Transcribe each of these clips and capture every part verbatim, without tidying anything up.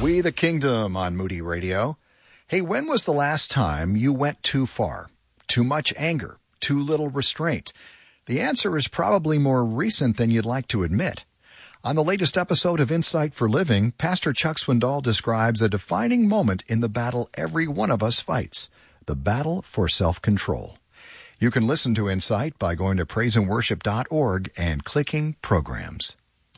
We the Kingdom on Moody Radio. Hey, when was the last time you went too far? Too much anger? Too little restraint? The answer is probably more recent than you'd like to admit. On the latest episode of Insight for Living, Pastor Chuck Swindoll describes a defining moment in the battle every one of us fights, the battle for self-control. You can listen to Insight by going to praise and worship dot org and clicking Programs.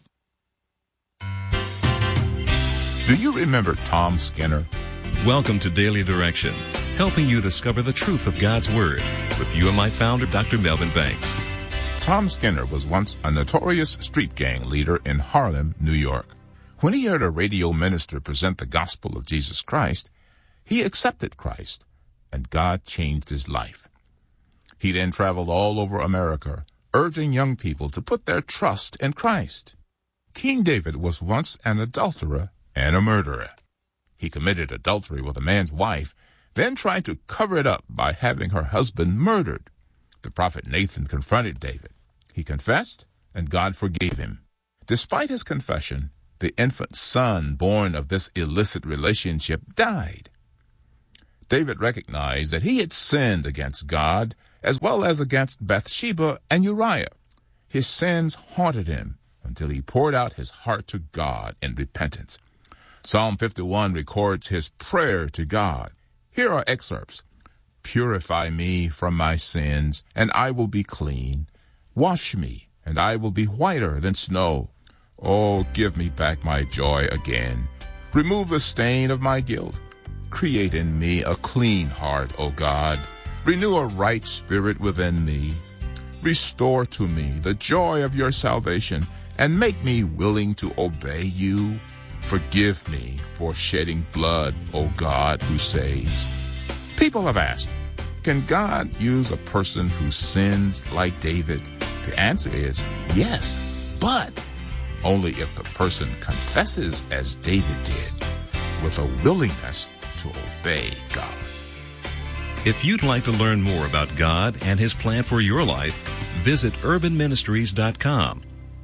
Do you remember Tom Skinner? Welcome to Daily Direction, helping you discover the truth of God's Word with you and my founder, Doctor Melvin Banks. Tom Skinner was once a notorious street gang leader in Harlem, New York. When he heard a radio minister present the gospel of Jesus Christ, he accepted Christ, and God changed his life. He then traveled all over America, urging young people to put their trust in Christ. King David was once an adulterer and a murderer. He committed adultery with a man's wife, then tried to cover it up by having her husband murdered. The prophet Nathan confronted David. He confessed, and God forgave him. Despite his confession, the infant son born of this illicit relationship died. David recognized that he had sinned against God as well as against Bathsheba and Uriah. His sins haunted him until he poured out his heart to God in repentance. Psalm fifty-one records his prayer to God. Here are excerpts. Purify me from my sins, and I will be clean. Wash me, and I will be whiter than snow. Oh, give me back my joy again. Remove the stain of my guilt. Create in me a clean heart, O God. Renew a right spirit within me. Restore to me the joy of your salvation, and make me willing to obey you. Forgive me for shedding blood, O God, who saves. People have asked, can God use a person who sins like David? The answer is yes, but only if the person confesses as David did, with a willingness to obey God. If you'd like to learn more about God and His plan for your life, visit urban ministries dot com.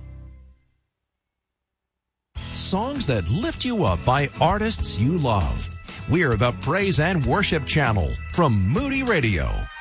Songs that lift you up by artists you love. We're the Praise and Worship Channel from Moody Radio.